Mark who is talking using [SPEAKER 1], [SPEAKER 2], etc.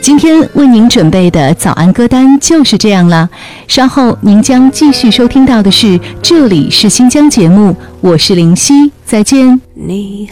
[SPEAKER 1] 今天为您准备的早安歌单就是这样了，稍后您将继续收听到的是这里是新疆节目，我是林夕，再见。
[SPEAKER 2] 你